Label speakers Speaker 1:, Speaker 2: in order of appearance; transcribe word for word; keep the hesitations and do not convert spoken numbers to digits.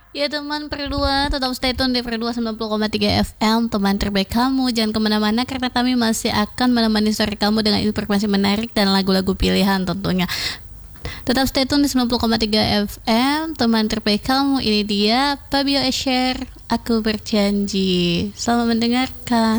Speaker 1: Ya teman Perdua, tetap stay tune di Perdua sembilan puluh koma tiga F M, teman terbaik kamu. Jangan kemana-mana karena kami masih akan menemani sore kamu dengan informasi menarik dan lagu-lagu pilihan tentunya. Tetap stay tune di sembilan puluh koma tiga F M, teman terbaik kamu. Ini dia Fabio Escher, aku berjanji. Selamat mendengarkan.